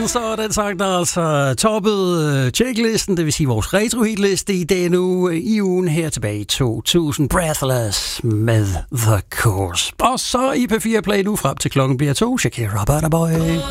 Så er den sang, der altså toppede checklisten, det vil sige vores retro-hitliste i denne uge, i ugen her tilbage i 2000. Breathless med The Course. Og så i P4 Play nu frem til klokken bliver 2. Shakira, Bada Boy.